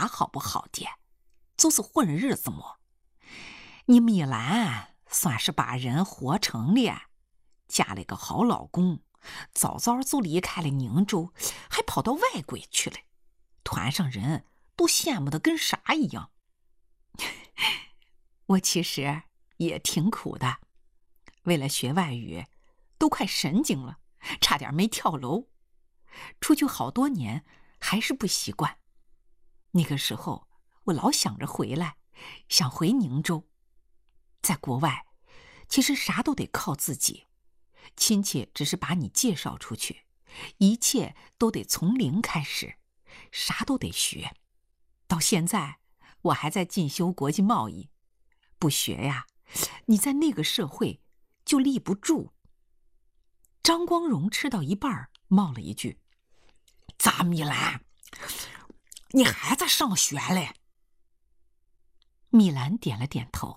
啥好不好的，就是混日子么。你米兰算是把人活成了，嫁了个好老公，早早就离开了宁州，还跑到外国去了，团上人都羡慕的跟啥一样。我其实也挺苦的，为了学外语，都快神经了，差点没跳楼。出去好多年，还是不习惯。那个时候，我老想着回来，想回宁州。在国外，其实啥都得靠自己，亲戚只是把你介绍出去，一切都得从零开始，啥都得学。到现在，我还在进修国际贸易，不学呀，你在那个社会就立不住。张光荣吃到一半，冒了一句：“咋米兰？你还在上学嘞？”米兰点了点头。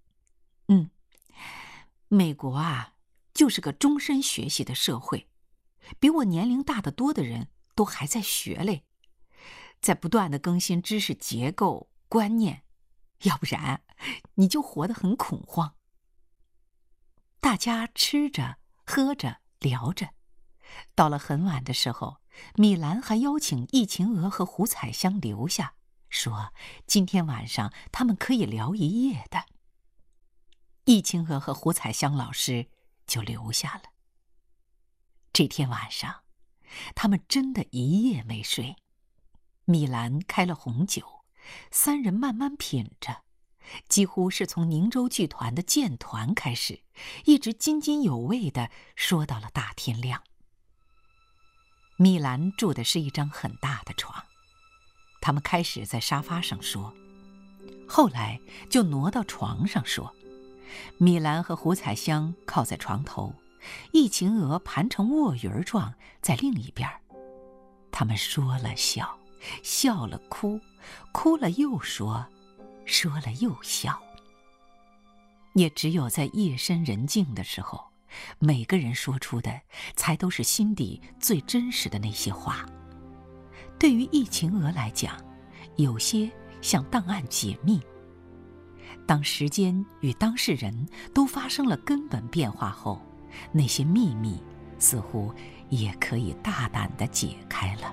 美国啊，就是个终身学习的社会，比我年龄大得多的人都还在学嘞，在不断的更新知识结构、观念，要不然你就活得很恐慌。大家吃着、喝着、聊着，到了很晚的时候，米兰还邀请易晴娥和胡彩香留下，说今天晚上他们可以聊一夜的。易晴娥和胡彩香老师就留下了。这天晚上，他们真的一夜没睡。米兰开了红酒，三人慢慢品着，几乎是从宁州剧团的建团开始，一直津津有味地说到了大天亮。米兰住的是一张很大的床，他们开始在沙发上说，后来就挪到床上说。米兰和胡彩香靠在床头，易晴娥盘成卧云状在另一边。他们说了笑，笑了哭，哭了又说，说了又笑。也只有在夜深人静的时候，每个人说出的才都是心底最真实的那些话。对于易晴娥来讲，有些像档案解密。当时间与当事人都发生了根本变化后，那些秘密似乎也可以大胆地解开了。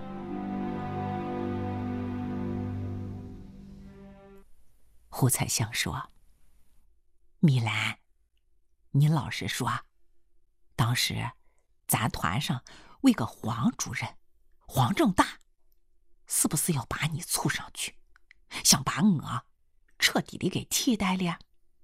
胡彩香说：“米兰，你老实说，当时咱团上为个黄主任，黄正大，是不是要把你凑上去，想把我彻底的给替代了？”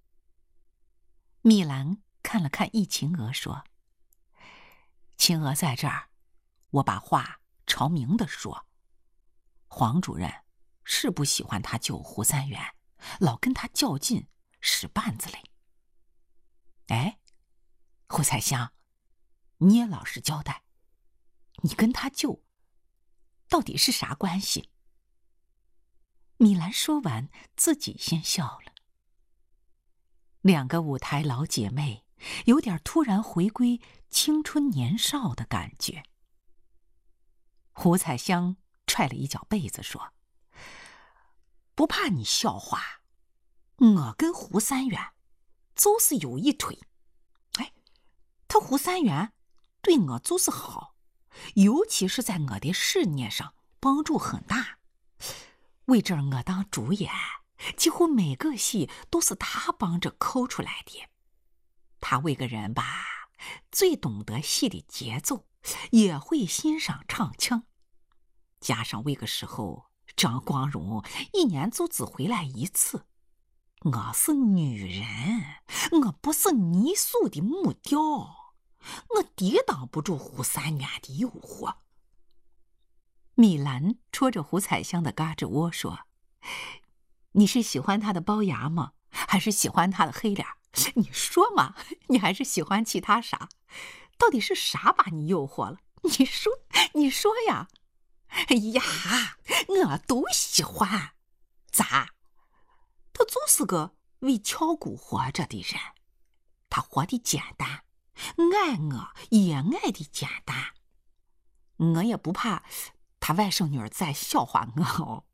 米兰看了看易晴娥说：“晴娥在这儿，我把话朝明的说，黄主任是不喜欢他舅胡三元，老跟他较劲，使绊子嘞。哎，胡彩香，你也老实交代，你跟他舅到底是啥关系？”米兰说完，自己先笑了。两个舞台老姐妹有点突然回归青春年少的感觉。胡彩香踹了一脚被子说：“不怕你笑话，我跟胡三元就是有一腿。哎，他胡三元对我就是好，尤其是在我的事业上帮助很大。为这儿我当主演，几乎每个戏都是他帮着抠出来的。他为个人吧，最懂得戏的节奏，也会欣赏唱腔。加上为个时候，张光荣一年就只回来一次。我是女人，我不是泥塑的木雕，我抵挡不住胡三元的诱惑。”米兰戳着胡彩香的嘎吱窝说：“你是喜欢他的龅牙吗？还是喜欢他的黑脸？你说嘛，你还是喜欢其他啥？到底是啥把你诱惑了？你说呀！”“哎呀，我都喜欢。咋？他就是个为敲鼓活着的人，他活得简单，爱我也爱的简单。我也不怕他外甥女儿再笑话我哦。